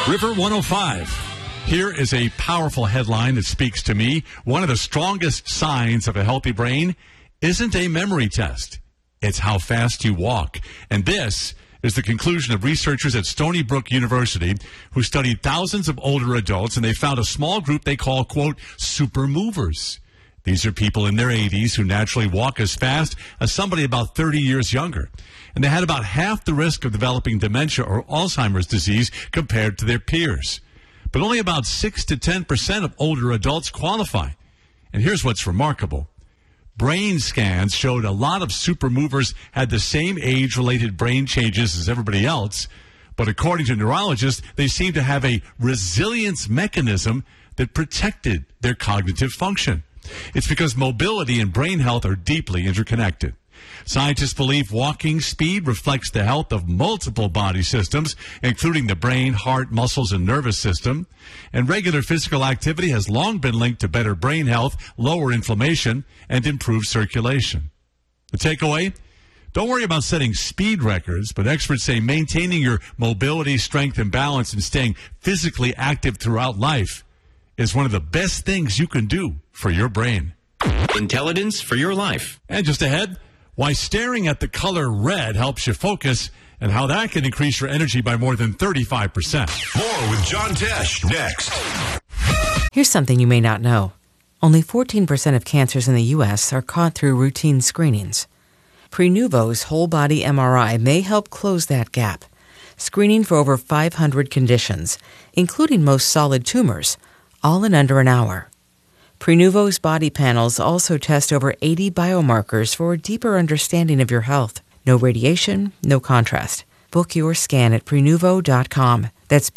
River 105. Here is a powerful headline that speaks to me. One of the strongest signs of a healthy brain isn't a memory test. It's how fast you walk. And this is the conclusion of researchers at Stony Brook University who studied thousands of older adults, and they found a small group they call, quote, super movers. These are people in their 80s who naturally walk as fast as somebody about 30 years younger. And they had about half the risk of developing dementia or Alzheimer's disease compared to their peers. But only about 6 to 10% of older adults qualify. And here's what's remarkable. Brain scans showed a lot of super movers had the same age-related brain changes as everybody else, but according to neurologists, they seem to have a resilience mechanism that protected their cognitive function. It's because mobility and brain health are deeply interconnected. Scientists believe walking speed reflects the health of multiple body systems, including the brain, heart, muscles, and nervous system. And regular physical activity has long been linked to better brain health, lower inflammation, and improved circulation. The takeaway? Don't worry about setting speed records, but experts say maintaining your mobility, strength, and balance and staying physically active throughout life is one of the best things you can do for your brain. Intelligence for your life. And just ahead, why staring at the color red helps you focus and how that can increase your energy by more than 35%. More with John Tesh next. Here's something you may not know. Only 14% of cancers in the U.S. are caught through routine screenings. Prenuvo's whole-body MRI may help close that gap, screening for over 500 conditions, including most solid tumors, all in under an hour. Prenuvo's body panels also test over 80 biomarkers for a deeper understanding of your health. No radiation, no contrast. Book your scan at Prenuvo.com. That's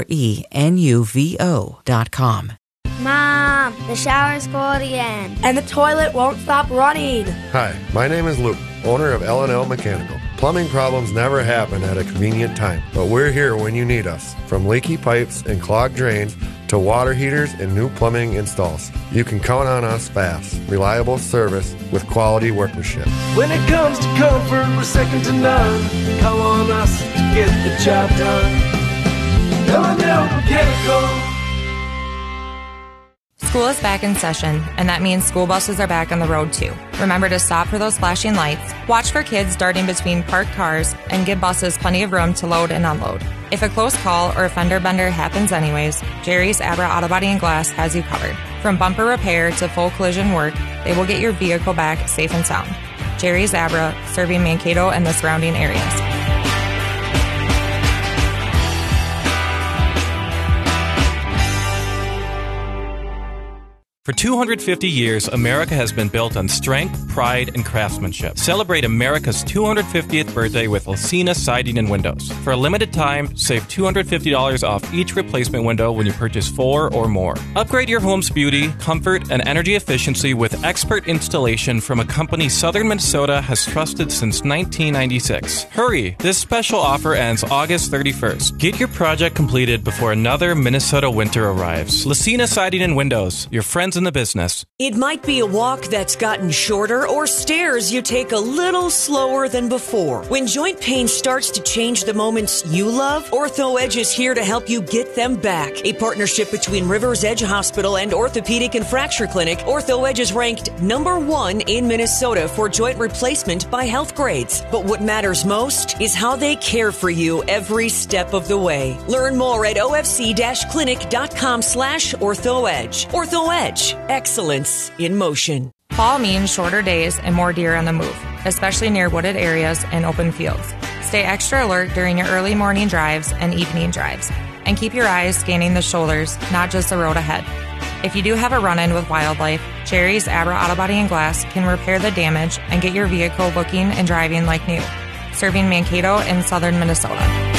Prenuvo.com. Mom, the shower's full again. And the toilet won't stop running. Hi, my name is Luke, owner of L&L Mechanical. Plumbing problems never happen at a convenient time, but we're here when you need us. From leaky pipes and clogged drains to water heaters and new plumbing installs. You can count on us fast, reliable service with quality workmanship. When it comes to comfort, we're second to none. Call on us to get the job done. L&L Mechanical. School is back in session, and that means school buses are back on the road too. Remember to stop for those flashing lights, watch for kids darting between parked cars, and give buses plenty of room to load and unload. If a close call or a fender bender happens anyways, Jerry's Abra Auto Body and Glass has you covered. From bumper repair to full collision work, they will get your vehicle back safe and sound. Jerry's Abra, serving Mankato and the surrounding areas. For 250 years, America has been built on strength, pride, and craftsmanship. Celebrate America's 250th birthday with Lacina Siding and Windows. For a limited time, save $250 off each replacement window when you purchase 4 or more. Upgrade your home's beauty, comfort, and energy efficiency with expert installation from a company Southern Minnesota has trusted since 1996. Hurry! This special offer ends August 31st. Get your project completed before another Minnesota winter arrives. Lacina Siding and Windows, your friends in the business. It might be a walk that's gotten shorter or stairs you take a little slower than before. When joint pain starts to change the moments you love, Ortho Edge is here to help you get them back. A partnership between Rivers Edge Hospital and Orthopedic and Fracture Clinic, Ortho Edge is ranked #1 in Minnesota for joint replacement by Health Grades. But what matters most is how they care for you every step of the way. Learn more at ofc-clinic.com/OrthoEdge. Ortho Edge. Excellence in motion. Fall means shorter days and more deer on the move, especially near wooded areas and open fields. Stay extra alert during your early morning drives and evening drives, and keep your eyes scanning the shoulders, not just the road ahead. If you do have a run-in with wildlife, Jerry's Abra Auto Body and Glass can repair the damage and get your vehicle looking and driving like new. Serving Mankato and southern Minnesota.